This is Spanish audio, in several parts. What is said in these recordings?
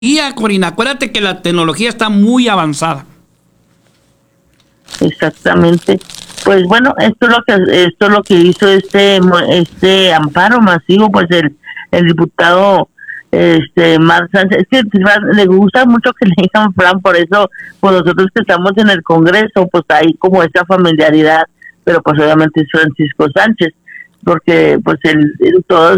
Corina, acuérdate que la tecnología está muy avanzada. Exactamente. Pues bueno, esto es lo que hizo este amparo masivo, pues el diputado Mar Sánchez. Es que le gusta mucho que le digan Fran, por eso pues nosotros que estamos en el Congreso, pues hay como esa familiaridad, pero pues obviamente es Francisco Sánchez, porque pues todos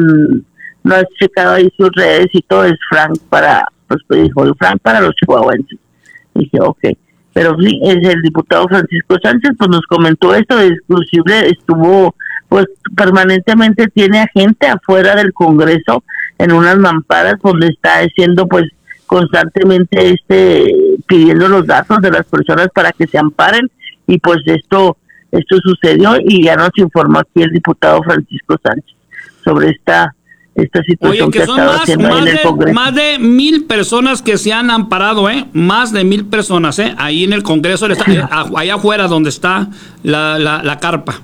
no has checado ahí sus redes y todo es Frank pues dijo Frank para los chihuahuenses. Dije, okay. Pero sí, es el diputado Francisco Sánchez, pues nos comentó esto, inclusive estuvo, pues permanentemente tiene a gente afuera del Congreso en unas mamparas donde está haciendo pues constantemente pidiendo los datos de las personas para que se amparen, y pues esto sucedió y ya nos informó aquí el diputado Francisco Sánchez sobre esta situación. Oye, que son más de 1,000 personas que se han amparado, más de 1,000 personas, ahí en el Congreso, allá afuera donde está la carpa.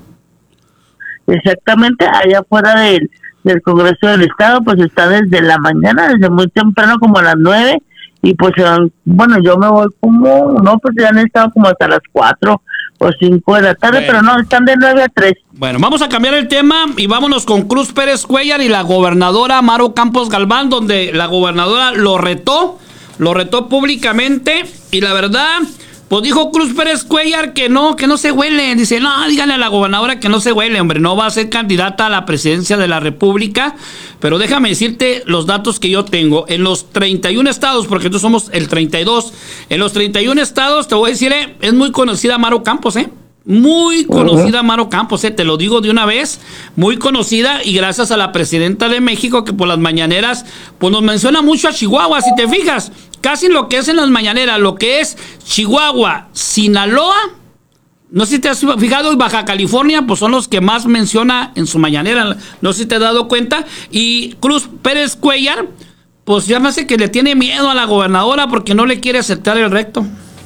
Exactamente, allá afuera del Congreso del Estado, pues está desde la mañana, desde muy temprano, como a las 9, y pues bueno, yo me voy pues ya han estado como hasta las 4 o 5 de la tarde, bueno, pero no, están de 9 a 3. Bueno, vamos a cambiar el tema y vámonos con Cruz Pérez Cuéllar y la gobernadora Maru Campos Galván, donde la gobernadora lo retó públicamente, y la verdad, pues dijo Cruz Pérez Cuéllar que no se huele. Dice, no, díganle a la gobernadora que no se huele, hombre, no va a ser candidata a la presidencia de la República. Pero déjame decirte los datos que yo tengo. En los 31 estados, porque nosotros somos el 32, en los 31 estados, te voy a decir, es muy conocida Maru Campos, muy conocida Maru Campos, te lo digo de una vez, muy conocida, y gracias a la presidenta de México, que por las mañaneras, pues nos menciona mucho a Chihuahua, si te fijas, casi lo que es en las mañaneras, lo que es Chihuahua, Sinaloa, no sé si te has fijado, y Baja California, pues son los que más menciona en su mañanera, no sé si te has dado cuenta, y Cruz Pérez Cuéllar, pues ya me hace que le tiene miedo a la gobernadora porque no le quiere aceptar el reto.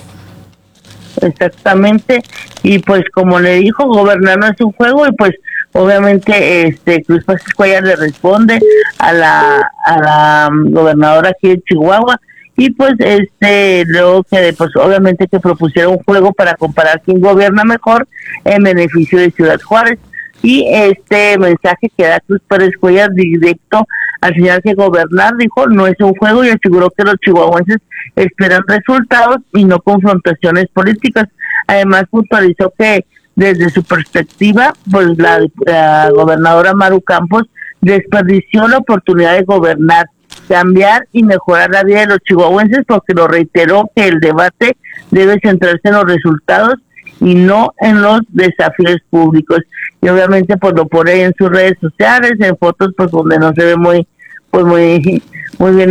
Exactamente, y pues como le dijo, gobernar no es un juego, y pues obviamente Cruz Pérez Cuéllar le responde a la gobernadora aquí de Chihuahua, y pues luego que pues obviamente que propusiera un juego para comparar quién gobierna mejor en beneficio de Ciudad Juárez, y este mensaje que da Cruz Pérez Cuéllar directo al señalar que gobernar, dijo, no es un juego, y aseguró que los chihuahuenses esperan resultados y no confrontaciones políticas. Además puntualizó que desde su perspectiva, pues la gobernadora Maru Campos desperdició la oportunidad de gobernar, cambiar y mejorar la vida de los chihuahuenses, porque lo reiteró que el debate debe centrarse en los resultados y no en los desafíos públicos. Y obviamente pues lo pone en sus redes sociales, en fotos pues donde no se ve muy bien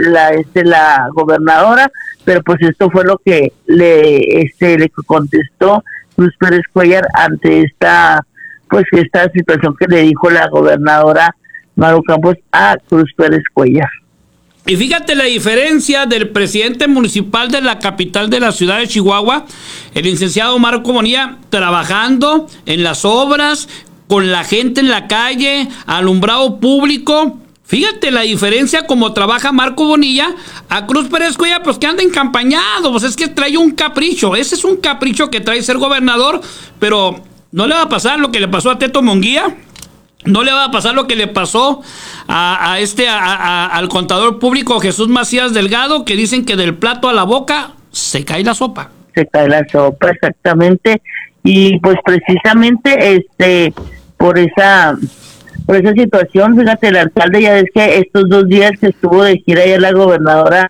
la gobernadora, pero pues esto fue lo que le contestó Cruz Pérez Cuéllar ante esta situación que le dijo la gobernadora Maru Campos a Cruz Pérez Cuéllar. Y fíjate la diferencia del presidente municipal de la capital de la ciudad de Chihuahua, el licenciado Marco Bonilla, trabajando en las obras, con la gente en la calle, alumbrado público. Fíjate la diferencia como trabaja Marco Bonilla a Cruz Pérez Cuéllar, pues que anda encampañado, pues es que trae un capricho. Ese es un capricho que trae ser gobernador, pero no le va a pasar lo que le pasó a Teto Munguía. No le va a pasar lo que le pasó al contador público Jesús Macías Delgado, que dicen que del plato a la boca se cae la sopa. Se cae la sopa, exactamente. Y pues precisamente por esa situación, fíjate, el alcalde, ya ves que estos 2 días que estuvo de gira ya la gobernadora.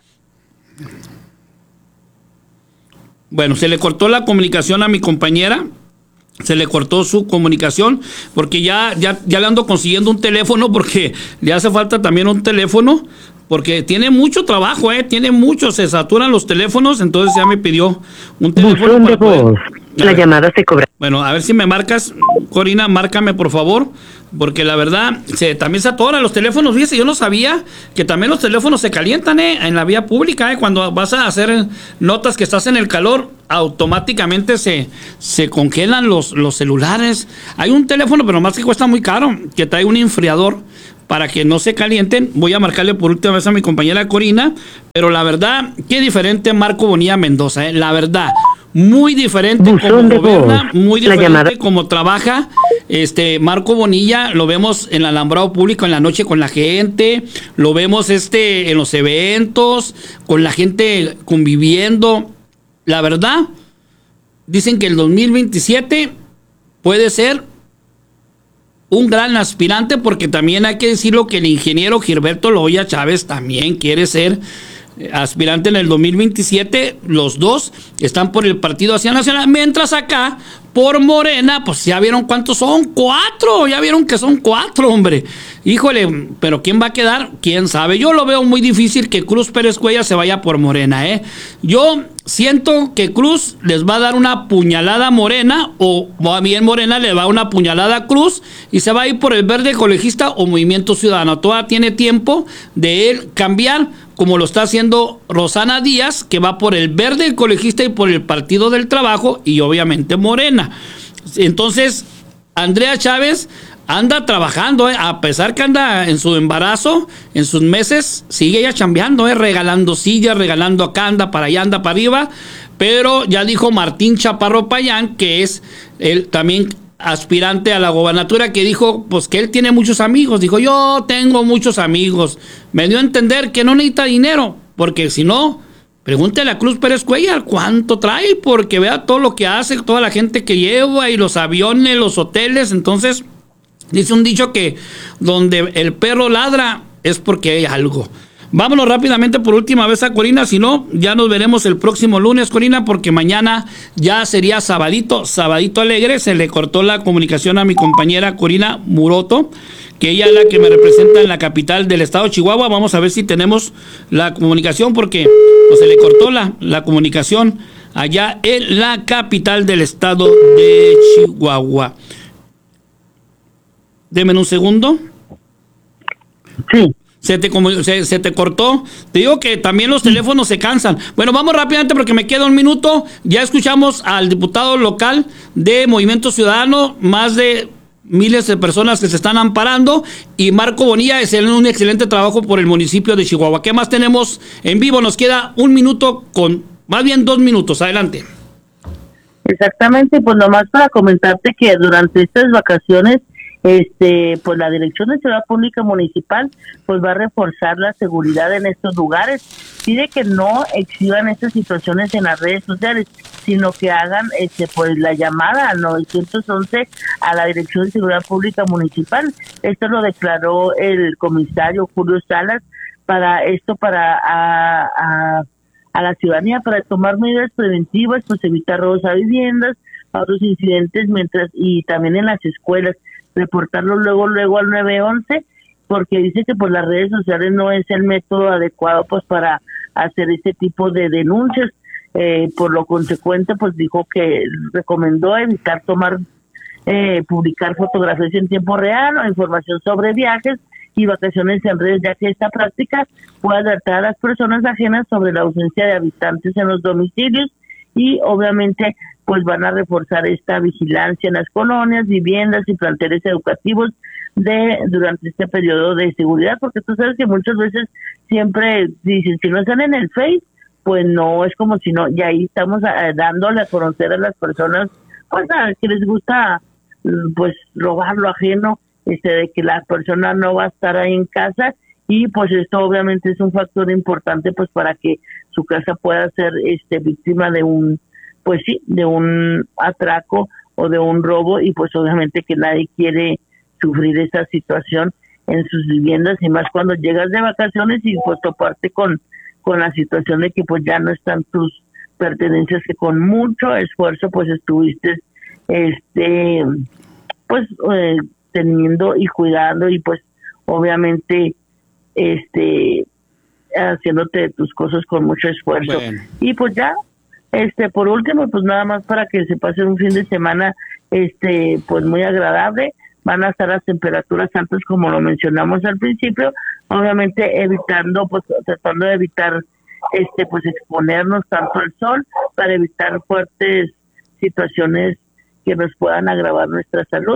Bueno, se le cortó la comunicación a mi compañera. Se le cortó su comunicación porque ya le ando consiguiendo un teléfono, porque le hace falta también un teléfono, porque tiene mucho trabajo, tiene mucho, se saturan los teléfonos, entonces ya me pidió un teléfono. Buzón de voz. La llamada se cobra. Bueno, a ver si me marcas, Corina, márcame por favor, porque la verdad, también se atoran los teléfonos. Fíjese, yo no sabía que también los teléfonos se calientan en la vía pública, cuando vas a hacer notas que estás en el calor, automáticamente se congelan los celulares. Hay un teléfono, pero más que cuesta muy caro, que trae un enfriador para que no se calienten, voy a marcarle por última vez a mi compañera Corina, pero la verdad, qué diferente Marco Bonilla Mendoza, la verdad. Muy diferente Buzón como gobierna, muy diferente llamada. como trabaja. Marco Bonilla lo vemos en el alambrado público en la noche con la gente, lo vemos en los eventos, con la gente conviviendo. La verdad, dicen que el 2027 puede ser un gran aspirante, porque también hay que decirlo que el ingeniero Gilberto Loya Chávez también quiere ser aspirante en el 2027. Los dos están por el Partido Acción Nacional, mientras acá por Morena, pues ya vieron cuántos son, 4, ya vieron que son 4, hombre. Híjole, pero ¿quién va a quedar? ¿Quién sabe? Yo lo veo muy difícil que Cruz Pérez Cuellar se vaya por Morena, ¿eh? Yo siento que Cruz les va a dar una puñalada a Morena, o bien Morena le va a dar una puñalada a Cruz, y se va a ir por el Verde Ecologista o Movimiento Ciudadano. Todavía tiene tiempo de él cambiar, como lo está haciendo Rosana Díaz, que va por el Verde Ecologista y por el Partido del Trabajo, y obviamente Morena. Entonces, Andrea Chávez anda trabajando, a pesar que anda en su embarazo, en sus meses, sigue ella chambeando, regalando sillas, regalando acá, anda para allá, anda para arriba. Pero ya dijo Martín Chaparro Payán, que es él también aspirante a la gobernatura, que dijo pues que él tiene muchos amigos. Dijo, yo tengo muchos amigos. Me dio a entender que no necesita dinero, porque si no, pregúntele a Cruz Pérez Cuellar cuánto trae, porque vea todo lo que hace, toda la gente que lleva, y los aviones, los hoteles. Entonces, dice un dicho que donde el perro ladra es porque hay algo. Vámonos rápidamente por última vez a Corina, si no, ya nos veremos el próximo lunes, Corina, porque mañana ya sería sabadito alegre. Se le cortó la comunicación a mi compañera Corina Muroto, que ella es la que me representa en la capital del estado de Chihuahua. Vamos a ver si tenemos la comunicación, porque pues, se le cortó la comunicación allá en la capital del estado de Chihuahua. Deme un segundo. Sí. Se te cortó. Te digo que también los teléfonos se cansan. Bueno, vamos rápidamente porque me queda un minuto. Ya escuchamos al diputado local de Movimiento Ciudadano, más de miles de personas que se están amparando, y Marco Bonilla es un excelente trabajo por el municipio de Chihuahua. ¿Qué más tenemos en vivo? Nos queda un minuto, más bien 2 minutos. Adelante. Exactamente, pues nomás para comentarte que durante estas vacaciones pues la Dirección de Seguridad Pública Municipal pues va a reforzar la seguridad en estos lugares. Pide que no exhiban estas situaciones en las redes sociales, sino que hagan pues la llamada al 911 a la Dirección de Seguridad Pública Municipal. Esto lo declaró el comisario Julio Salas para la ciudadanía, para tomar medidas preventivas, pues evitar robos a viviendas, a otros incidentes, y también en las escuelas reportarlo luego al 911, porque dice que pues las redes sociales no es el método adecuado pues para hacer este tipo de denuncias. Por lo consecuente, pues dijo que recomendó evitar publicar fotografías en tiempo real o información sobre viajes y vacaciones en redes, ya que esta práctica puede alertar a las personas ajenas sobre la ausencia de habitantes en los domicilios, y obviamente pues van a reforzar esta vigilancia en las colonias, viviendas y planteles educativos durante este periodo de seguridad, porque tú sabes que muchas veces siempre dicen, si no están en el Face, pues no, es como si no, y ahí estamos dándole a conocer a las personas pues que les gusta pues robar lo ajeno, de que la persona no va a estar ahí en casa, y pues esto obviamente es un factor importante pues para que su casa pueda ser víctima de un atraco o de un robo, y pues obviamente que nadie quiere sufrir esa situación en sus viviendas, y más cuando llegas de vacaciones y pues toparte con la situación de que pues ya no están tus pertenencias que con mucho esfuerzo pues estuviste teniendo y cuidando, y pues obviamente haciéndote tus cosas con mucho esfuerzo. Bueno. Y pues ya por último, pues nada más para que se pase un fin de semana pues muy agradable. Van a estar las temperaturas altas como lo mencionamos al principio, obviamente tratando de evitar pues exponernos tanto al sol, para evitar fuertes situaciones que nos puedan agravar nuestra salud.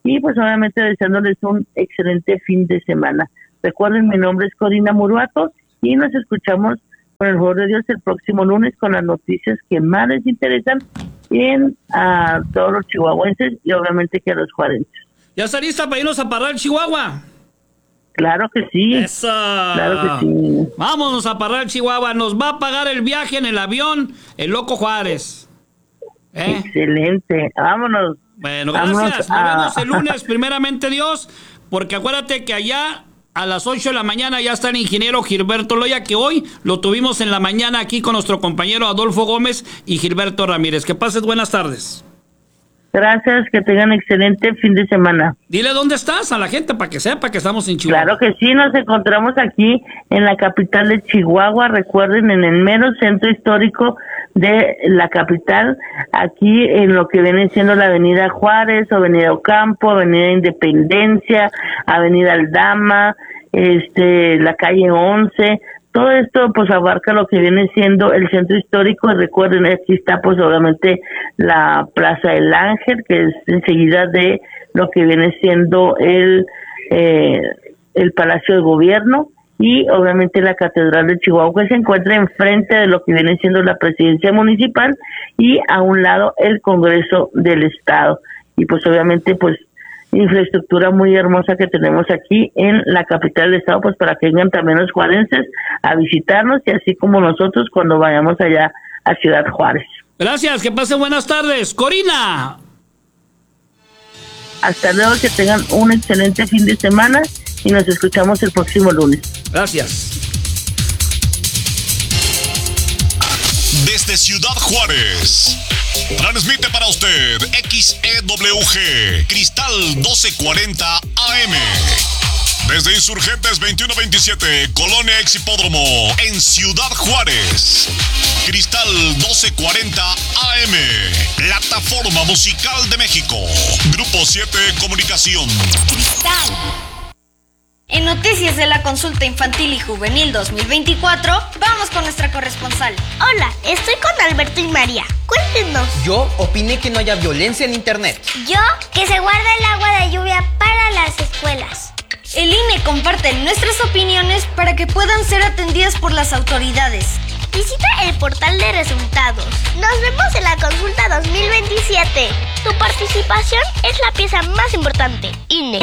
y pues obviamente deseándoles un excelente fin de semana. Recuerden, mi nombre es Corina Muruato y nos escuchamos con el favor de Dios el próximo lunes con las noticias que más les interesan a todos los chihuahuenses y obviamente que a los juarenses. ¿Ya está lista para irnos a Parral, Chihuahua? Claro que sí. ¡Eso! Claro que sí. Vámonos a Parral, Chihuahua. Nos va a pagar el viaje en el avión el Loco Juárez. Excelente. Vámonos. Bueno, gracias. Nos vemos el lunes, primeramente Dios, porque acuérdate que allá a las 8 de la mañana ya está el ingeniero Gilberto Loya, que hoy lo tuvimos en la mañana aquí con nuestro compañero Adolfo Gómez y Gilberto Ramírez. Que pases buenas tardes. Gracias, que tengan excelente fin de semana. Dile dónde estás a la gente para que sepa que estamos en Chihuahua. Claro que sí, nos encontramos aquí en la capital de Chihuahua, recuerden, en el mero centro histórico de la capital, aquí en lo que viene siendo la Avenida Juárez, Avenida Ocampo, Avenida Independencia, Avenida Aldama, la calle 11, todo esto pues abarca lo que viene siendo el centro histórico. Y recuerden, aquí está pues obviamente la Plaza del Ángel, que es enseguida de lo que viene siendo el Palacio de Gobierno, y obviamente la Catedral de Chihuahua, que se encuentra enfrente de lo que viene siendo la Presidencia Municipal, y a un lado el Congreso del Estado. Y pues obviamente pues infraestructura muy hermosa que tenemos aquí en la capital del estado, pues para que vengan también los juarenses a visitarnos, y así como nosotros cuando vayamos allá a Ciudad Juárez. Gracias, que pasen buenas tardes. Corina. Hasta luego, que tengan un excelente fin de semana y nos escuchamos el próximo lunes. Gracias. Desde Ciudad Juárez, transmite para usted XEWG Cristal 1240 AM. Desde Insurgentes 2127, Colonia Exhipódromo, en Ciudad Juárez. Cristal 1240 AM, Plataforma Musical de México. Grupo 7 Comunicación. Cristal. En Noticias de la Consulta Infantil y Juvenil 2024, vamos con nuestra corresponsal. Hola, estoy con Alberto y María. Cuéntenos. Yo opiné que no haya violencia en internet. Yo, que se guarde el agua de lluvia para las escuelas. El INE comparte nuestras opiniones para que puedan ser atendidas por las autoridades. Visita el portal de resultados. Nos vemos en la consulta 2027. Tu participación es la pieza más importante. INE.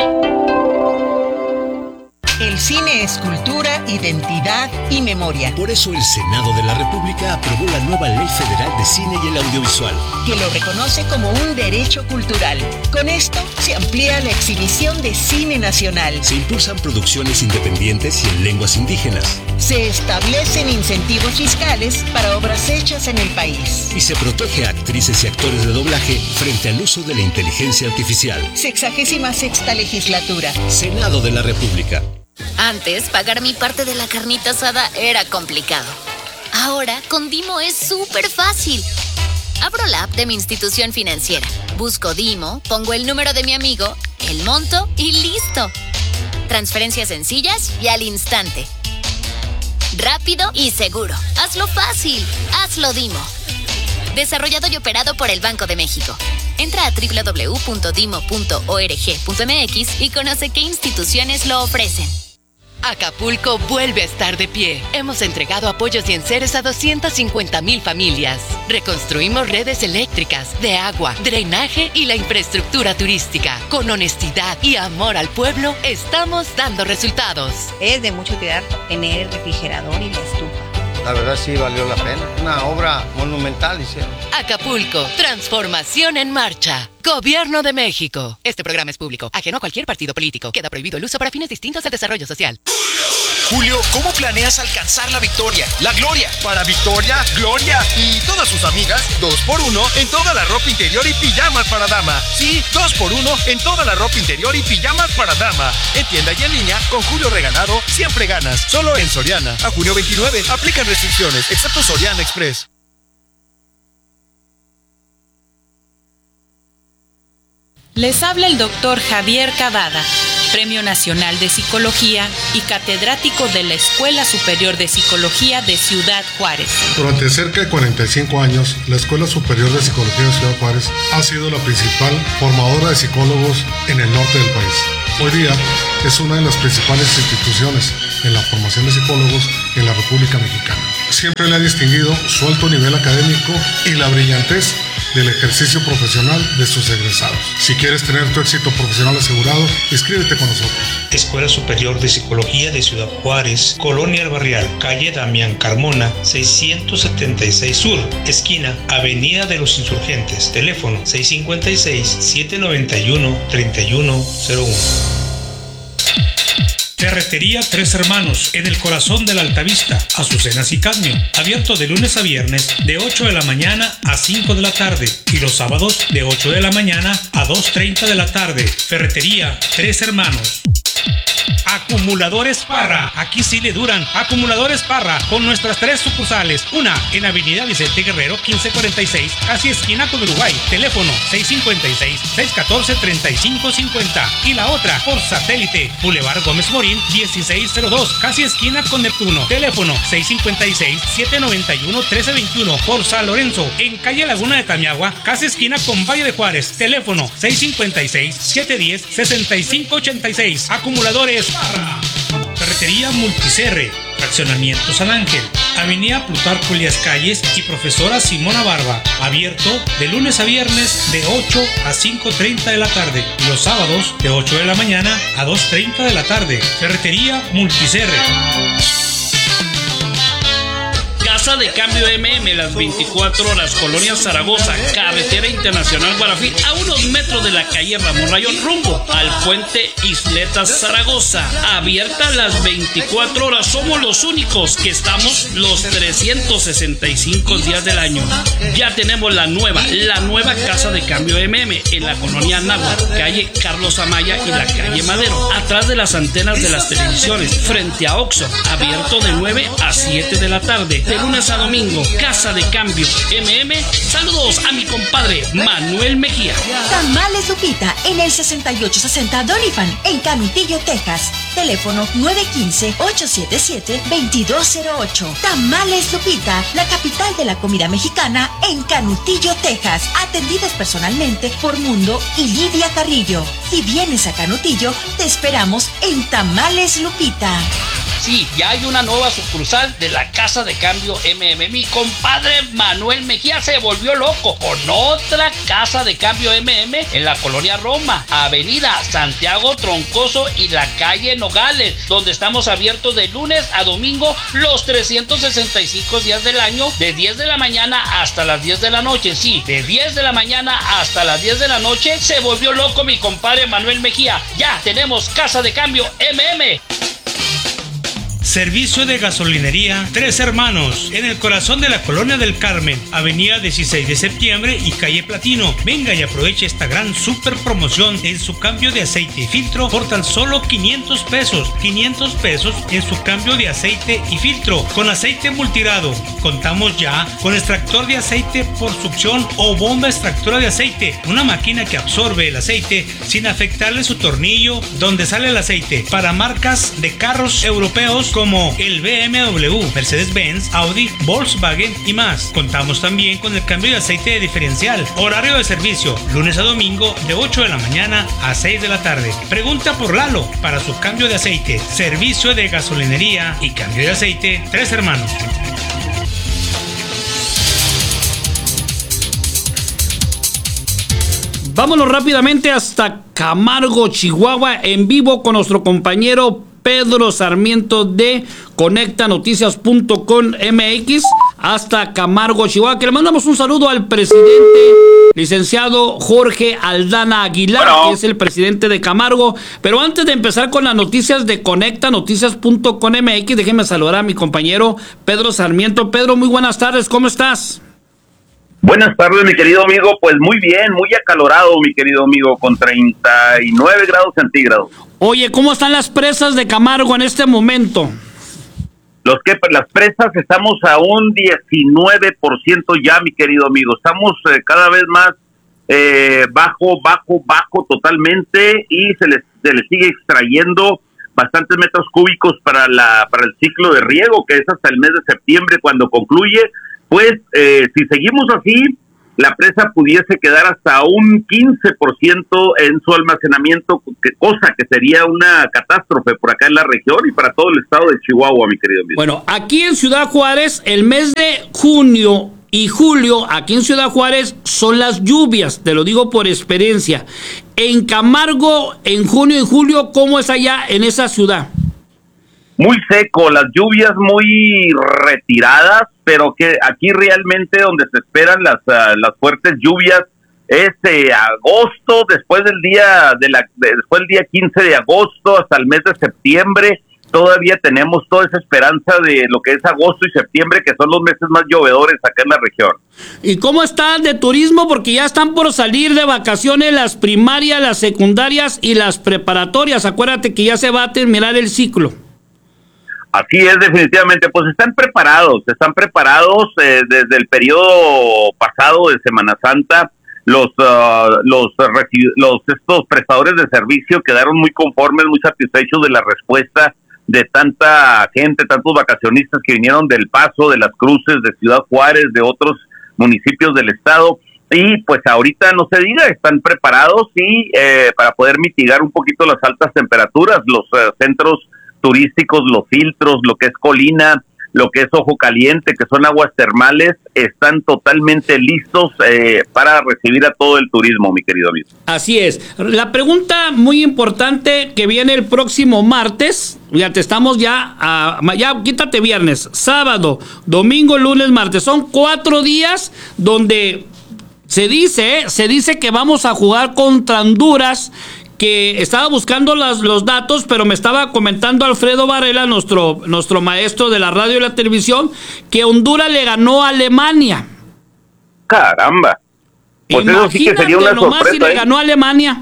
El cine es cultura, identidad y memoria. Por eso el Senado de la República aprobó la nueva Ley Federal de Cine y el Audiovisual, que lo reconoce como un derecho cultural. Con esto se amplía la exhibición de cine nacional. Se impulsan producciones independientes y en lenguas indígenas. Se establecen incentivos fiscales para obras hechas en el país. Y se protege a actrices y actores de doblaje frente al uso de la inteligencia artificial. 66ª legislatura. Senado de la República. Antes, pagar mi parte de la carnita asada era complicado. Ahora, con Dimo es súper fácil. Abro la app de mi institución financiera, busco Dimo, pongo el número de mi amigo, el monto y ¡listo! Transferencias sencillas y al instante. Rápido y seguro. Hazlo fácil. Hazlo Dimo. Desarrollado y operado por el Banco de México. Entra a www.dimo.org.mx y conoce qué instituciones lo ofrecen. Acapulco vuelve a estar de pie. Hemos entregado apoyos y enseres a 250,000 familias. Reconstruimos redes eléctricas, de agua, drenaje y la infraestructura turística. Con honestidad y amor al pueblo, estamos dando resultados. Es de mucha utilidad tener el refrigerador y la estufa. La verdad sí valió la pena. Una obra monumental hicieron. Acapulco, transformación en marcha. Gobierno de México. Este programa es público, ajeno a cualquier partido político. Queda prohibido el uso para fines distintos del desarrollo social. Julio, ¿cómo planeas alcanzar la victoria, la gloria? Para Victoria, Gloria y todas sus amigas, 2x1 en toda la ropa interior y pijamas para dama. Sí, 2x1 en toda la ropa interior y pijamas para dama. En tienda y en línea, con Julio Regalado, siempre ganas. Solo en Soriana. A junio 29, aplican restricciones, excepto Soriana Express. Les habla el doctor Javier Cavada. Premio Nacional de Psicología y catedrático de la Escuela Superior de Psicología de Ciudad Juárez. Durante cerca de 45 años, la Escuela Superior de Psicología de Ciudad Juárez ha sido la principal formadora de psicólogos en el norte del país. Hoy día es una de las principales instituciones en la formación de psicólogos en la República Mexicana. Siempre le ha distinguido su alto nivel académico y la brillantez del ejercicio profesional de sus egresados. Si quieres tener tu éxito profesional asegurado, inscríbete con nosotros. Escuela Superior de Psicología de Ciudad Juárez, Colonia El Barrial, calle Damián Carmona, 676 Sur, esquina Avenida de los Insurgentes, teléfono 656-791-3101. Ferretería Tres Hermanos, en el corazón de la Altavista, Azucenas y Cadmio, abierto de lunes a viernes de 8 de la mañana a 5 de la tarde y los sábados de 8 de la mañana a 2:30 de la tarde. Ferretería Tres Hermanos. Acumuladores Parra, aquí sí le duran. Acumuladores Parra, con nuestras 3 sucursales. Una en Avenida Vicente Guerrero 1546, casi esquina con Uruguay, teléfono 656-614-3550. Y la otra por satélite, Boulevard Gómez Morín 1602, casi esquina con Neptuno, teléfono 656-791-1321. Por San Lorenzo, en calle Laguna de Tamiagua, casi esquina con Valle de Juárez, teléfono 656-710-6586. Acumuladores Parra. Ferretería Multicerre, Fraccionamiento San Ángel, Avenida Plutarco Elías Calles y Profesora Simona Barba, abierto de lunes a viernes de 8 a 5:30 de la tarde y los sábados de 8 de la mañana a 2:30 de la tarde. Ferretería Multicerre. Casa de Cambio MM, las 24 horas, Colonia Zaragoza, Carretera Internacional Guarafil, a unos metros de la calle Ramón Rayón, rumbo al puente Isletas Zaragoza. Abierta las 24 horas, somos los únicos que estamos los 365 días del año. Ya tenemos la nueva Casa de Cambio MM en la colonia Náhuatl, calle Carlos Amaya y la calle Madero, atrás de las antenas de las televisiones, frente a Oxxo, abierto de 9 a 7 de la tarde. De lunes a domingo, Casa de Cambio MM. Saludos a mi compadre Manuel Mejía. Tamales Lupita en el 6860 Doniphan en Canutillo, Texas. Teléfono 915-877-2208. Tamales Lupita, la capital de la comida mexicana en Canutillo, Texas. Atendidas personalmente por Mundo y Lidia Carrillo. Si vienes a Canutillo, te esperamos en Tamales Lupita. Sí, ya hay una nueva sucursal de la Casa de Cambio MM. Mi compadre Manuel Mejía se volvió loco con otra Casa de Cambio MM en la colonia Roma, Avenida Santiago Troncoso y la calle Nogales, donde estamos abiertos de lunes a domingo los 365 días del año, de 10 de la mañana hasta las 10 de la noche. Sí, de 10 de la mañana hasta las 10 de la noche. Se volvió loco mi compadre Manuel Mejía. Ya tenemos Casa de Cambio MM. Servicio de gasolinería Tres Hermanos, en el corazón de la Colonia del Carmen, Avenida 16 de Septiembre y calle Platino. Venga y aproveche esta gran super promoción en su cambio de aceite y filtro por tan solo 500 pesos. 500 pesos en su cambio de aceite y filtro con aceite multirado. Contamos ya con extractor de aceite por succión o bomba extractora de aceite, una máquina que absorbe el aceite sin afectarle su tornillo donde sale el aceite, para marcas de carros europeos como el BMW, Mercedes-Benz, Audi, Volkswagen y más. Contamos también con el cambio de aceite de diferencial. Horario de servicio, lunes a domingo de 8 de la mañana a 6 de la tarde. Pregunta por Lalo para su cambio de aceite. Servicio de gasolinería y cambio de aceite Tres Hermanos. Vámonos rápidamente hasta Camargo, Chihuahua, en vivo con nuestro compañero Pedro Sarmiento de conectanoticias.com MX hasta Camargo, Chihuahua, que le mandamos un saludo al presidente, licenciado Jorge Aldana Aguilar, que es el presidente de Camargo. Pero antes de empezar con las noticias de conectanoticias.com MX, déjeme saludar a mi compañero Pedro Sarmiento. Pedro, muy buenas tardes, ¿cómo estás? Buenas tardes, mi querido amigo. Pues muy bien, muy acalorado, mi querido amigo, con 39 grados centígrados. Oye, ¿cómo están las presas de Camargo en este momento? Las presas estamos a un 19% ya, mi querido amigo. Estamos cada vez más bajo totalmente, y se le sigue extrayendo bastantes metros cúbicos para el ciclo de riego, que es hasta el mes de septiembre cuando concluye. Pues si seguimos así, la presa pudiese quedar hasta un 15% en su almacenamiento, cosa que sería una catástrofe por acá en la región y para todo el estado de Chihuahua, mi querido amigo. Bueno, aquí en Ciudad Juárez, el mes de junio y julio, aquí en Ciudad Juárez, son las lluvias, te lo digo por experiencia. En Camargo, en junio y julio, ¿cómo es allá en esa ciudad? Muy seco, las lluvias muy retiradas, pero que aquí realmente donde se esperan las fuertes lluvias es agosto, después del día 15 de agosto hasta el mes de septiembre. Todavía tenemos toda esa esperanza de lo que es agosto y septiembre, que son los meses más llovedores acá en la región. ¿Y cómo está de turismo? Porque ya están por salir de vacaciones las primarias, las secundarias y las preparatorias. Acuérdate que ya se va a terminar el ciclo. Así es, definitivamente. Pues están preparados desde el periodo pasado de Semana Santa. Estos prestadores de servicio quedaron muy conformes, muy satisfechos de la respuesta de tanta gente, tantos vacacionistas que vinieron del Paso, de Las Cruces, de Ciudad Juárez, de otros municipios del estado, y pues ahorita no se diga, están preparados y para poder mitigar un poquito las altas temperaturas, los centros turísticos, los filtros, lo que es Colina, lo que es Ojo Caliente, que son aguas termales, están totalmente listos para recibir a todo el turismo, mi querido amigo. Así es. La pregunta muy importante que viene el próximo martes, ya estamos ya quítate viernes, sábado, domingo, lunes, martes, son 4 días donde se dice que vamos a jugar contra Honduras, que estaba buscando los datos, pero me estaba comentando Alfredo Varela, nuestro maestro de la radio y la televisión, que Honduras le ganó a Alemania. ¡Caramba! Pues imagínate, eso sí que sería una sorpresa. Si le ganó a Alemania.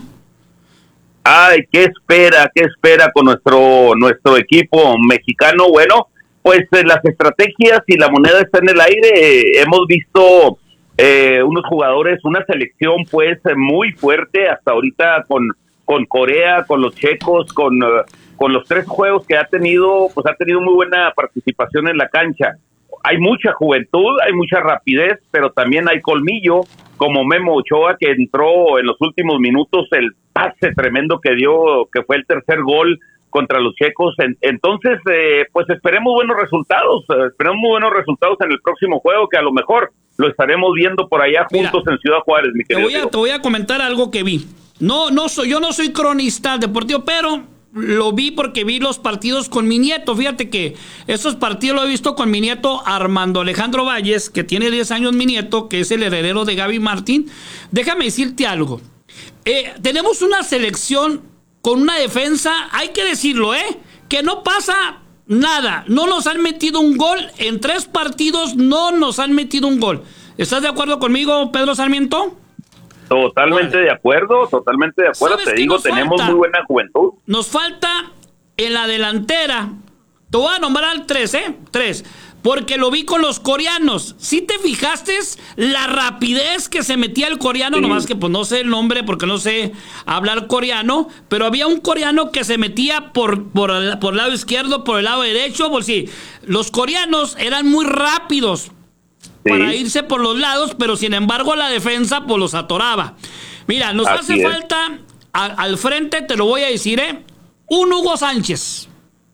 Ay, ¿qué espera con nuestro equipo mexicano? Bueno, pues las estrategias y la moneda está en el aire. Hemos visto unos jugadores, una selección pues muy fuerte hasta ahorita con Corea, con los checos, con los 3 juegos que ha tenido muy buena participación en la cancha. Hay mucha juventud, hay mucha rapidez, pero también hay colmillo, como Memo Ochoa, que entró en los últimos minutos, el pase tremendo que dio, que fue el tercer gol contra los checos. Entonces, pues esperemos buenos resultados en el próximo juego, que a lo mejor lo estaremos viendo por allá juntos. Mira, en Ciudad Juárez, mi querido. Te voy a comentar algo que vi. Yo no soy cronista deportivo, pero lo vi porque vi los partidos con mi nieto. Fíjate que esos partidos los he visto con mi nieto Armando Alejandro Valles, que tiene 10 años mi nieto, que es el heredero de Gaby Martín. Déjame decirte algo. Tenemos una selección con una defensa, hay que decirlo, que no pasa nada. No nos han metido un gol. En 3 partidos no nos han metido un gol. ¿Estás de acuerdo conmigo, Pedro Sarmiento? Totalmente de acuerdo. Te digo, tenemos muy buena juventud. Nos falta en la delantera. Te voy a nombrar 3, porque lo vi con los coreanos. ¿Sí te fijaste la rapidez que se metía el coreano? Sí. Nomás que pues no sé el nombre porque no sé hablar coreano, pero había un coreano que se metía por el lado izquierdo, por el lado derecho, por si los coreanos eran muy rápidos. Sí. Para irse por los lados, pero sin embargo la defensa pues los atoraba. Mira, nos hace falta al frente, te lo voy a decir, un Hugo Sánchez.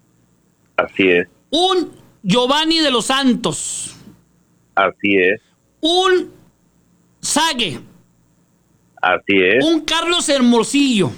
Así es. Un Giovanni de los Santos. Así es. Un Sague. Así es. Un Carlos Hermosillo.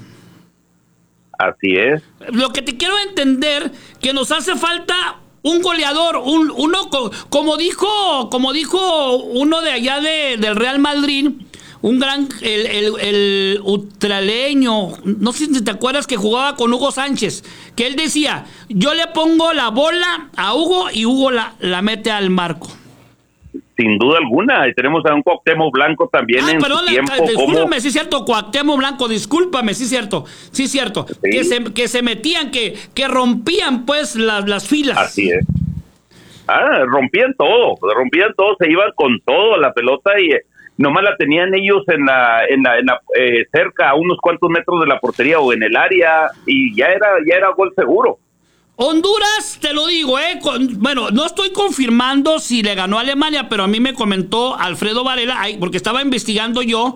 Así es. Lo que te quiero entender, que nos hace falta un goleador, uno como dijo uno de allá del Real Madrid, un gran, el ultraleño, no sé si te acuerdas, que jugaba con Hugo Sánchez, que él decía, yo le pongo la bola a Hugo y Hugo la mete al marco. Sin duda alguna, y tenemos a un Cuauhtémoc Blanco también en su tiempo. Discúlpame, sí es cierto, Cuauhtémoc Blanco, discúlpame, sí es cierto. Sí. Que se metían, que rompían pues las filas. Así es. Rompían todo, se iban con todo la pelota y nomás la tenían ellos en la cerca, a unos cuantos metros de la portería o en el área, y ya era gol seguro. Honduras, te lo digo, bueno, no estoy confirmando si le ganó a Alemania, pero a mí me comentó Alfredo Varela, porque estaba investigando yo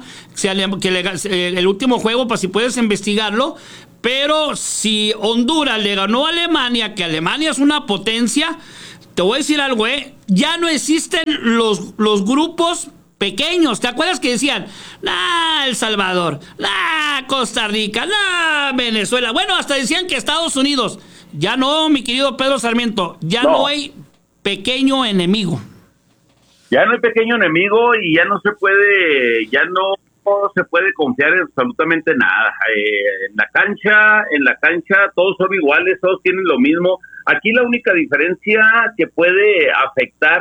el último juego, para si puedes investigarlo, pero si Honduras le ganó a Alemania, que Alemania es una potencia, te voy a decir algo, ya no existen los grupos pequeños. ¿Te acuerdas que decían, El Salvador, Costa Rica, Venezuela? Bueno, hasta decían que Estados Unidos. Ya no, mi querido Pedro Sarmiento, no hay pequeño enemigo. Ya no hay pequeño enemigo y ya no se puede confiar en absolutamente nada. En la cancha todos son iguales, todos tienen lo mismo. Aquí la única diferencia que puede afectar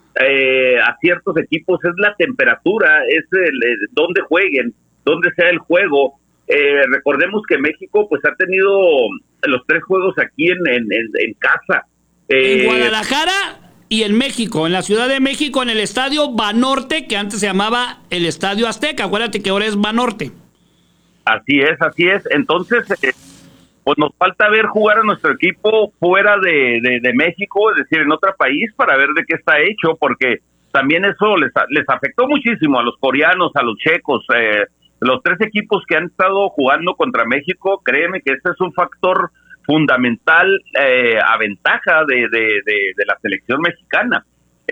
a ciertos equipos es la temperatura, es dónde jueguen, dónde sea el juego. Recordemos que México pues ha tenido los 3 juegos aquí en casa. En Guadalajara y en México, en la Ciudad de México, en el Estadio Banorte, que antes se llamaba el Estadio Azteca. Acuérdate que ahora es Banorte. Así es. Entonces, pues nos falta ver jugar a nuestro equipo fuera de México, es decir, en otro país, para ver de qué está hecho, porque también eso les afectó muchísimo a los coreanos, a los checos, los 3 equipos que han estado jugando contra México. Créeme que este es un factor fundamental a ventaja de la selección mexicana.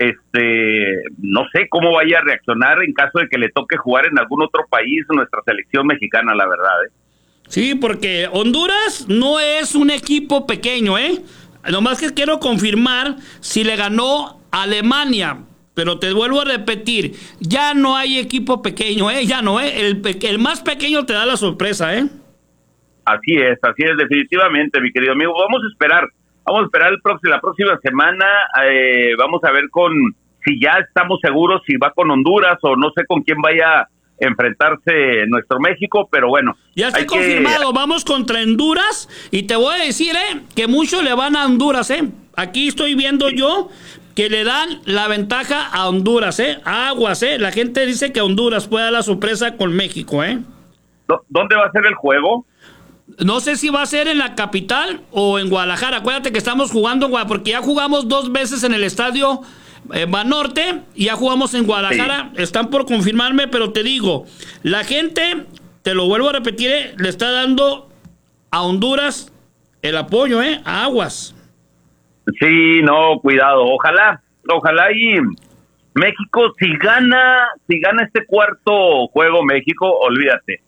No sé cómo vaya a reaccionar en caso de que le toque jugar en algún otro país nuestra selección mexicana, la verdad. Sí, porque Honduras no es un equipo pequeño, Nomás que quiero confirmar si le ganó a Alemania. Pero te vuelvo a repetir, ya no hay equipo pequeño, ya no, el más pequeño te da la sorpresa, Así es, definitivamente, mi querido amigo. Vamos a esperar la próxima semana, vamos a ver si ya estamos seguros si va con Honduras o no sé con quién vaya a enfrentarse nuestro México, pero bueno. Ya está confirmado, vamos contra Honduras, y te voy a decir, que muchos le van a Honduras, Aquí estoy viendo yo que le dan la ventaja a Honduras, aguas, la gente dice que Honduras puede dar la sorpresa con México, ¿Dónde va a ser el juego? No sé si va a ser en la capital o en Guadalajara. Acuérdate que estamos jugando en Guadalajara, porque ya jugamos 2 veces en el estadio Banorte y ya jugamos en Guadalajara. Sí. Están por confirmarme, pero te digo, la gente, te lo vuelvo a repetir, le está dando a Honduras el apoyo, a aguas. Sí, no, cuidado. Ojalá y México, si gana este cuarto juego México, olvídate.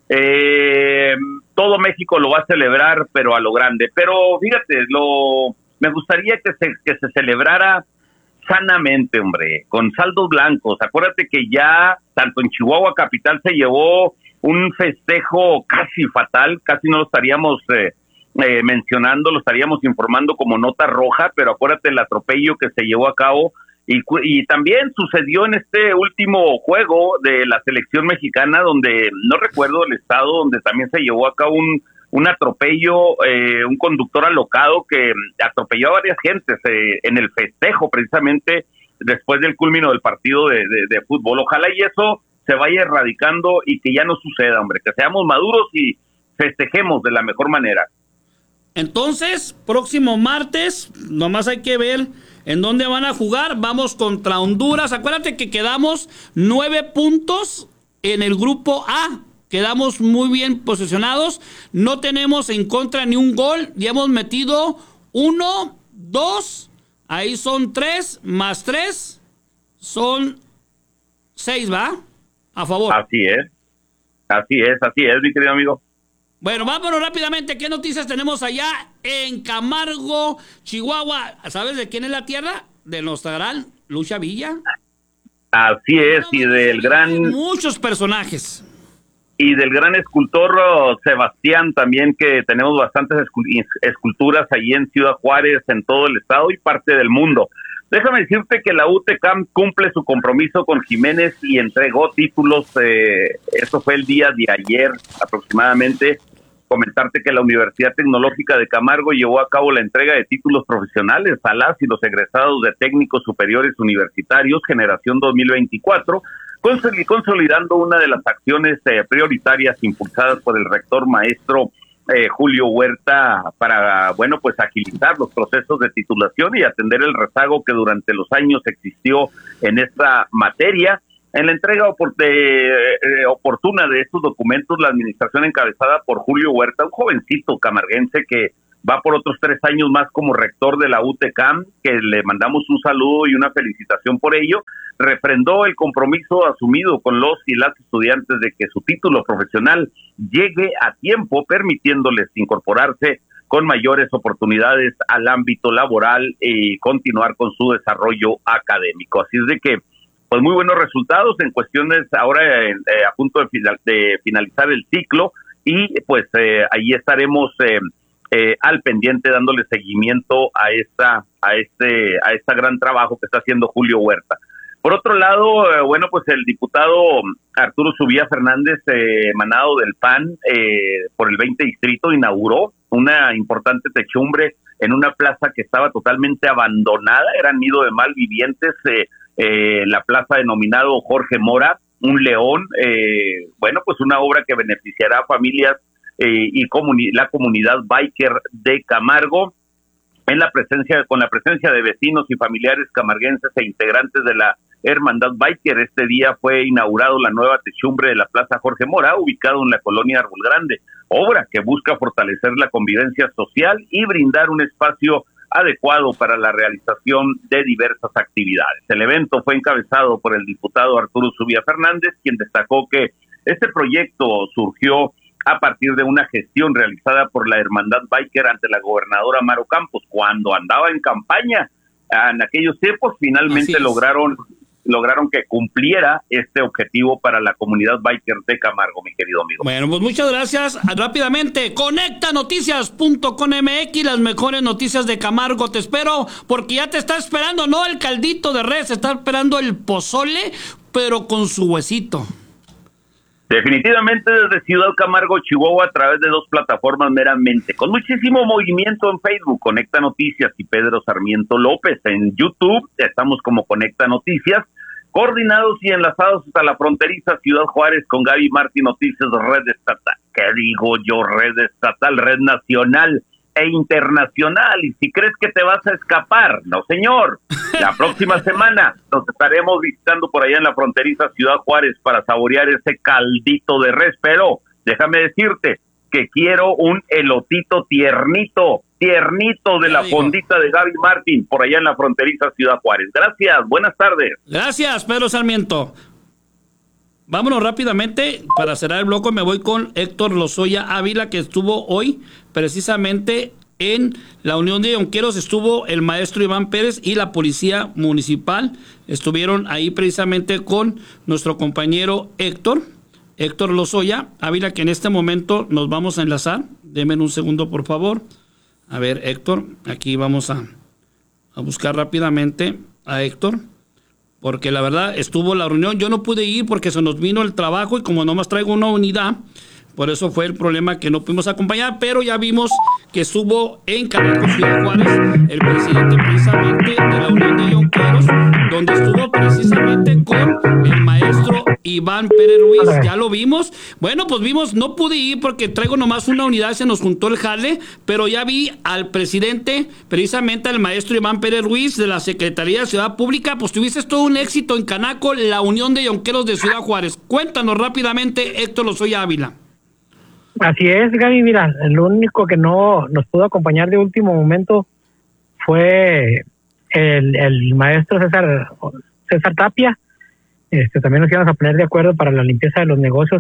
Todo México lo va a celebrar, pero a lo grande. Pero fíjate, me gustaría que se celebrara sanamente, hombre, con saldos blancos. Acuérdate que ya tanto en Chihuahua capital se llevó un festejo casi fatal, casi no lo estaríamos mencionando, lo estaríamos informando como nota roja, pero acuérdate el atropello que se llevó a cabo y también sucedió en este último juego de la selección mexicana, donde no recuerdo el estado, donde también se llevó a cabo un atropello, un conductor alocado que atropelló a varias gentes en el festejo precisamente después del culmino del partido de fútbol. Ojalá y eso se vaya erradicando y que ya no suceda, hombre, que seamos maduros y festejemos de la mejor manera. Entonces, próximo martes, nomás hay que ver en dónde van a jugar. Vamos contra Honduras. Acuérdate que quedamos 9 puntos en el grupo A. Quedamos muy bien posicionados. No tenemos en contra ni un gol. Ya hemos metido 1, 2. Ahí son 3 más 3. Son 6, ¿va? A favor. Así es, mi querido amigo. Bueno, vámonos rápidamente. ¿Qué noticias tenemos allá en Camargo, Chihuahua? ¿Sabes de quién es la tierra? De nuestra gran Lucha Villa. Así es, y del gran... Muchos personajes. Y del gran escultor Sebastián también, que tenemos bastantes esculturas allí en Ciudad Juárez, en todo el estado y parte del mundo. Déjame decirte que la UTECAM cumple su compromiso con Jiménez y entregó títulos, eso fue el día de ayer aproximadamente. Comentarte que la Universidad Tecnológica de Camargo llevó a cabo la entrega de títulos profesionales a las y los egresados de técnicos superiores universitarios generación 2024, consolidando una de las acciones prioritarias impulsadas por el rector maestro Julio Huerta para, bueno, pues agilizar los procesos de titulación y atender el rezago que durante los años existió en esta materia. En la entrega oportuna de estos documentos, la administración encabezada por Julio Huerta, un jovencito camarguense que va por otros 3 años más como rector de la UTCAM, que le mandamos un saludo y una felicitación por ello, refrendó el compromiso asumido con los y las estudiantes de que su título profesional llegue a tiempo, permitiéndoles incorporarse con mayores oportunidades al ámbito laboral y continuar con su desarrollo académico. Así es de que, pues muy buenos resultados en cuestiones ahora a punto de finalizar el ciclo y pues ahí estaremos al pendiente dándole seguimiento a este gran trabajo que está haciendo Julio Huerta. Por otro lado, bueno, pues el diputado Arturo Subía Fernández, emanado del PAN por el 20 distrito, inauguró una importante techumbre en una plaza que estaba totalmente abandonada, era nido de malvivientes, la plaza denominado Jorge Mora, un león, bueno, pues una obra que beneficiará a familias y la comunidad biker de Camargo, con la presencia de vecinos y familiares camarguenses e integrantes de la Hermandad Biker. Este día fue inaugurado la nueva techumbre de la Plaza Jorge Mora, ubicado en la colonia Árbol Grande, obra que busca fortalecer la convivencia social y brindar un espacio adecuado para la realización de diversas actividades. El evento fue encabezado por el diputado Arturo Subía Fernández, quien destacó que este proyecto surgió a partir de una gestión realizada por la Hermandad Biker ante la gobernadora Maro Campos, cuando andaba en campaña. En aquellos tiempos finalmente lograron que cumpliera este objetivo para la comunidad biker de Camargo, mi querido amigo. Bueno, pues muchas gracias. Rápidamente, conectanoticias.com.mx, las mejores noticias de Camargo. Te espero, porque ya te está esperando, no el caldito de res, está esperando el pozole, pero con su huesito. Definitivamente desde Ciudad Camargo, Chihuahua, a través de 2 plataformas meramente, con muchísimo movimiento en Facebook, Conecta Noticias y Pedro Sarmiento López. En YouTube estamos como Conecta Noticias, coordinados y enlazados hasta la fronteriza Ciudad Juárez con Gaby Martín Noticias, red estatal. ¿Qué digo yo? Red estatal, red nacional e internacional. Y si crees que te vas a escapar, no señor, la próxima semana nos estaremos visitando por allá en la fronteriza Ciudad Juárez para saborear ese caldito de res, pero déjame decirte que quiero un elotito tiernito de la fondita de Gaby Martín por allá en la fronteriza Ciudad Juárez. Gracias, buenas tardes. Gracias, Pedro Sarmiento. Vámonos rápidamente para cerrar el bloque. Me voy con Héctor Lozoya Ávila, que estuvo hoy precisamente en la Unión de Yonqueros. Estuvo el maestro Iván Pérez y la policía municipal. Estuvieron ahí precisamente con nuestro compañero Héctor Lozoya Ávila, que en este momento nos vamos a enlazar. Denme un segundo, por favor. A ver, Héctor, aquí vamos a buscar rápidamente a Héctor, porque la verdad estuvo la reunión. Yo no pude ir porque se nos vino el trabajo y como nomás traigo una unidad, por eso fue el problema que no pudimos acompañar, pero ya vimos que estuvo en Camargo, Ciudad Juárez, el presidente precisamente de la Unión de Yonqueros, donde estuvo precisamente con el maestro Iván Pérez Ruiz. Ya lo vimos. Bueno, pues vimos, no pude ir porque traigo nomás una unidad, se nos juntó el jale, pero ya vi al presidente, precisamente al maestro Iván Pérez Ruiz de la Secretaría de Ciudad Pública. Pues tuviste todo un éxito en Canaco, la Unión de Yonqueros de Ciudad Juárez. Cuéntanos rápidamente, Héctor Lozoya Ávila. Así es, Gaby, mira, lo único que no nos pudo acompañar de último momento fue el maestro César Tapia. También nos íbamos a poner de acuerdo para la limpieza de los negocios,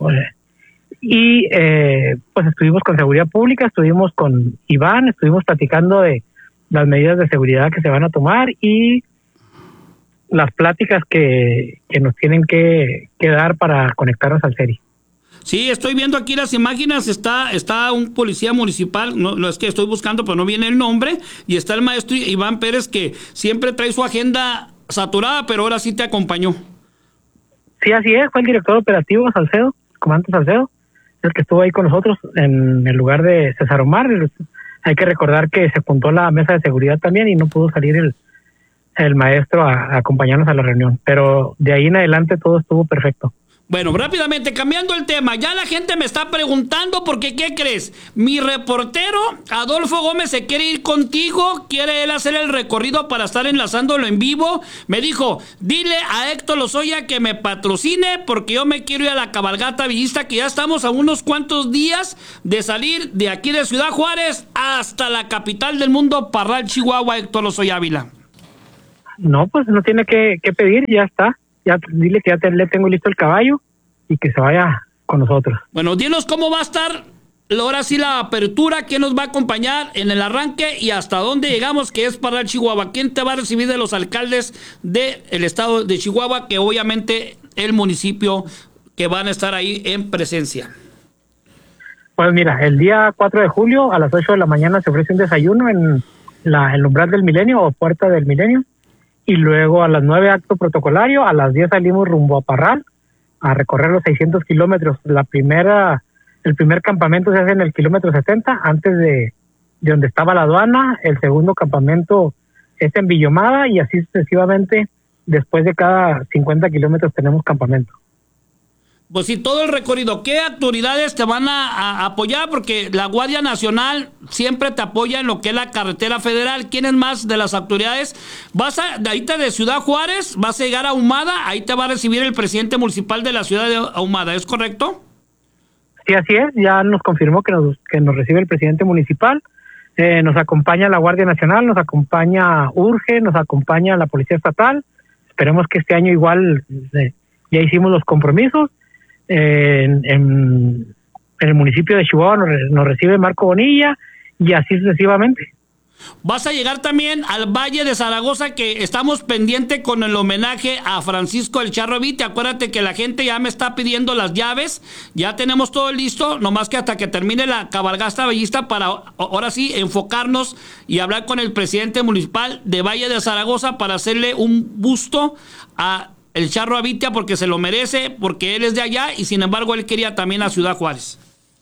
y pues estuvimos con seguridad pública, estuvimos con Iván, estuvimos platicando de las medidas de seguridad que se van a tomar y las pláticas que nos tienen que dar para conectarnos al CERI. Sí, estoy viendo aquí las imágenes, está un policía municipal, no es que estoy buscando, pero no viene el nombre, y está el maestro Iván Pérez, que siempre trae su agenda saturada, pero ahora sí te acompañó. Sí, así es, fue el director operativo Salcedo, comandante Salcedo, el que estuvo ahí con nosotros en el lugar de César Omar. Hay que recordar que se juntó la mesa de seguridad también y no pudo salir el maestro a acompañarnos a la reunión. Pero de ahí en adelante todo estuvo perfecto. Bueno, rápidamente, cambiando el tema, ya la gente me está preguntando porque, ¿qué crees? Mi reportero, Adolfo Gómez, se quiere ir contigo, quiere él hacer el recorrido para estar enlazándolo en vivo. Me dijo, dile a Héctor Lozoya que me patrocine porque yo me quiero ir a la cabalgata villista, que ya estamos a unos cuantos días de salir de aquí de Ciudad Juárez hasta la capital del mundo, Parral, Chihuahua, Héctor Lozoya Ávila. No, pues no tiene que pedir, ya está. Ya dile que ya le tengo listo el caballo y que se vaya con nosotros. Bueno, dinos cómo va a estar ahora sí la apertura, quién nos va a acompañar en el arranque y hasta dónde llegamos, que es Parral, Chihuahua. ¿Quién te va a recibir de los alcaldes del estado de Chihuahua, que obviamente el municipio que van a estar ahí en presencia? Pues mira, el día 4 de julio a las 8 de la mañana se ofrece un desayuno en el umbral del Milenio o Puerta del Milenio. Y luego a las 9 acto protocolario, a las 10 salimos rumbo a Parral a recorrer los 600 kilómetros. El primer campamento se hace en el kilómetro 70, antes de donde estaba la aduana. El segundo campamento es en Villomada y así sucesivamente. Después de cada 50 kilómetros tenemos campamento. Pues sí, todo el recorrido. ¿Qué autoridades te van a apoyar? Porque la Guardia Nacional siempre te apoya en lo que es la carretera federal. ¿Quiénes más de las autoridades? De ahí de Ciudad Juárez, vas a llegar a Ahumada, ahí te va a recibir el presidente municipal de la ciudad de Ahumada, ¿es correcto? Sí, así es. Ya nos confirmó que nos recibe el presidente municipal. Nos acompaña la Guardia Nacional, nos acompaña URGE, nos acompaña la Policía Estatal. Esperemos que este año igual ya hicimos los compromisos. En el municipio de Chihuahua nos recibe Marco Bonilla y así sucesivamente. Vas a llegar también al Valle de Zaragoza, que estamos pendiente con el homenaje a Francisco el Charro Evite. Acuérdate que la gente ya me está pidiendo las llaves, ya tenemos todo listo, nomás que hasta que termine la cabalgata bellista para ahora sí enfocarnos y hablar con el presidente municipal de Valle de Zaragoza para hacerle un busto a el Charro Avitia, porque se lo merece, porque él es de allá y sin embargo él quería también a Ciudad Juárez.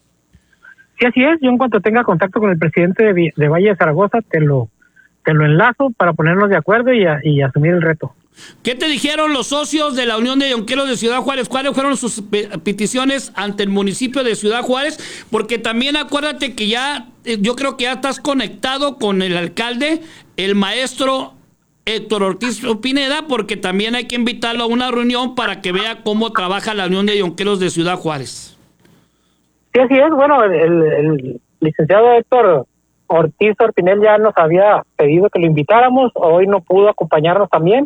Sí, así es. Yo en cuanto tenga contacto con el presidente de Valle de Zaragoza, te lo enlazo para ponernos de acuerdo y asumir el reto. ¿Qué te dijeron los socios de la Unión de Yonqueros de Ciudad Juárez? ¿Cuáles fueron sus peticiones ante el municipio de Ciudad Juárez? Porque también acuérdate que ya, yo creo que ya estás conectado con el alcalde, el maestro Héctor Ortiz Pineda, porque también hay que invitarlo a una reunión para que vea cómo trabaja la Unión de Yonqueros de Ciudad Juárez. Sí, así es. Bueno, el licenciado Héctor Ortiz Orpinel ya nos había pedido que lo invitáramos. Hoy no pudo acompañarnos también,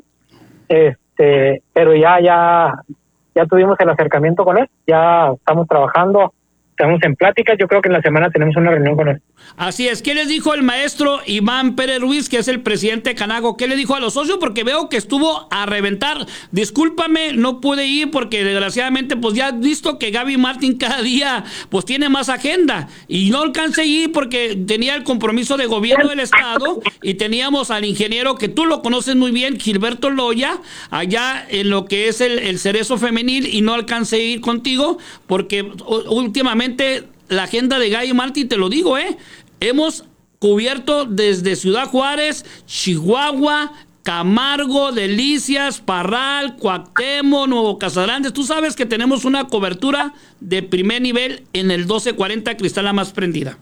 pero ya tuvimos el acercamiento con él. Ya estamos trabajando, estamos en pláticas. Yo creo que en la semana tenemos una reunión con él. Así es. ¿Qué les dijo el maestro Iván Pérez Ruiz, que es el presidente de Canago? ¿Qué le dijo a los socios? Porque veo que estuvo a reventar. Discúlpame, no pude ir porque desgraciadamente pues ya has visto que Gaby Martín cada día pues tiene más agenda y no alcancé a ir porque tenía el compromiso de gobierno del estado y teníamos al ingeniero que tú lo conoces muy bien, Gilberto Loya, allá en lo que es el Cerezo Femenil, y no alcancé a ir contigo porque últimamente la agenda de Gaby Martín, te lo digo, hemos cubierto desde Ciudad Juárez, Chihuahua, Camargo, Delicias, Parral, Cuauhtémoc, Nuevo Casagrande. Tú sabes que tenemos una cobertura de primer nivel en el 1240 Cristal La Más Prendida.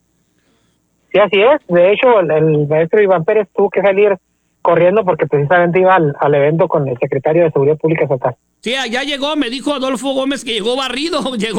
Sí, así es. De hecho, el maestro Iván Pérez tuvo que salir corriendo porque precisamente iba al evento con el secretario de Seguridad Pública Estatal. Sí, allá llegó, me dijo Adolfo Gómez que llegó barrido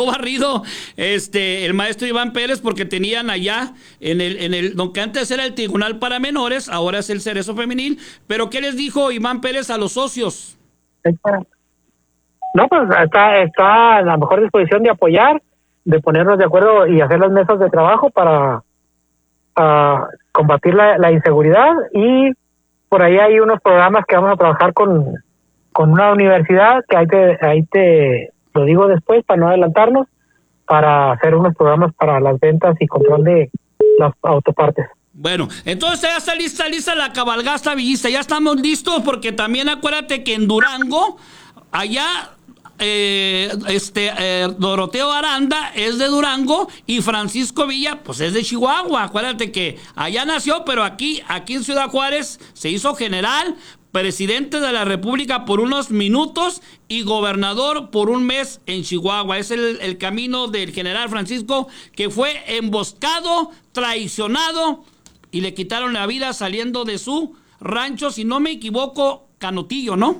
el maestro Iván Pérez, porque tenían allá en el lo que antes era el Tribunal para Menores, ahora es el Cerezo Femenil. Pero ¿qué les dijo Iván Pérez a los socios? No, pues está a la mejor disposición de apoyar, de ponernos de acuerdo y hacer las mesas de trabajo para combatir la inseguridad. Y por ahí hay unos programas que vamos a trabajar con una universidad, que ahí te lo digo después para no adelantarnos, para hacer unos programas para las ventas y control de las autopartes. Bueno, entonces ya está lista la cabalgata villista, ya estamos listos, porque también acuérdate que en Durango, allá Doroteo Aranda es de Durango y Francisco Villa pues es de Chihuahua. Acuérdate que allá nació, pero aquí en Ciudad Juárez se hizo general, presidente de la República por unos minutos y gobernador por un mes en Chihuahua. Es el camino del general Francisco, que fue emboscado, traicionado y le quitaron la vida saliendo de su rancho, si no me equivoco, Canutillo, ¿no?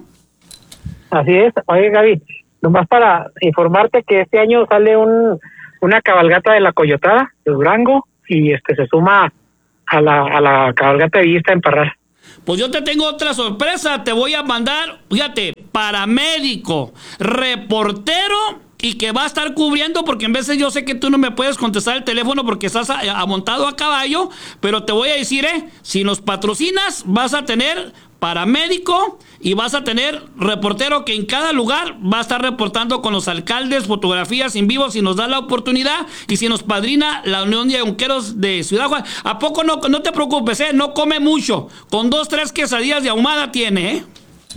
Así es. Oye, Gaby, nomás para informarte que este año sale una cabalgata de la Coyotada de Durango y se suma a la cabalgata de Vista en Parral. Pues yo te tengo otra sorpresa, te voy a mandar, fíjate, paramédico, reportero y que va a estar cubriendo, porque en veces yo sé que tú no me puedes contestar el teléfono porque estás amontado a caballo, pero te voy a decir, si nos patrocinas vas a tener paramédico y vas a tener reportero que en cada lugar va a estar reportando con los alcaldes, fotografías en vivo si nos da la oportunidad y si nos padrina la Unión de Yunqueros de Ciudad Juárez. ¿A poco no te preocupes, no come mucho? Con 2-3 quesadillas de ahumada tiene,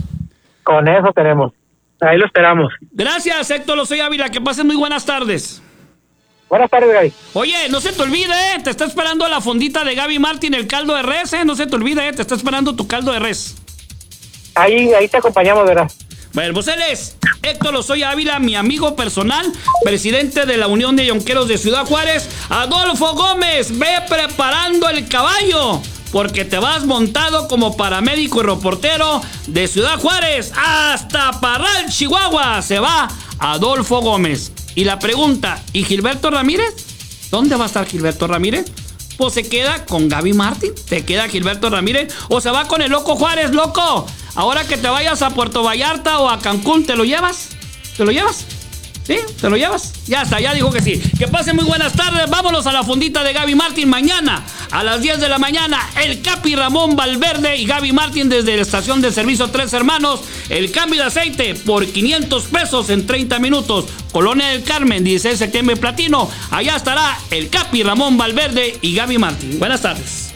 Con eso tenemos. Ahí lo esperamos. Gracias, Héctor Lozoya Ávila, que pasen muy buenas tardes. Buenas tardes, Gaby. Oye, no se te olvide, te está esperando la fondita de Gaby Martín, el caldo de res, no se te olvide, te está esperando tu caldo de res. Ahí te acompañamos, ¿verdad? Bueno, pues él es Héctor Lozoya Ávila, mi amigo personal, presidente de la Unión de Yunqueros de Ciudad Juárez. Adolfo Gómez, ve preparando el caballo, porque te vas montado como paramédico y reportero de Ciudad Juárez hasta Parral, Chihuahua. Se va Adolfo Gómez. Y la pregunta, ¿y Gilberto Ramírez? ¿Dónde va a estar Gilberto Ramírez? Pues se queda con Gaby Martín, te queda Gilberto Ramírez, o se va con el Loco Juárez. Loco, ahora que te vayas a Puerto Vallarta o a Cancún, ¿te lo llevas? ¿Te lo llevas? ¿Sí? ¿Te lo llevas? Ya está, ya dijo que sí. Que pasen muy buenas tardes. Vámonos a la fondita de Gaby Martín. Mañana a las 10 de la mañana, el Capi Ramón Valverde y Gaby Martín desde la estación de servicio Tres Hermanos. El cambio de aceite por 500 pesos en 30 minutos. Colonia del Carmen, 16 de septiembre, Platino. Allá estará el Capi Ramón Valverde y Gaby Martín. Buenas tardes.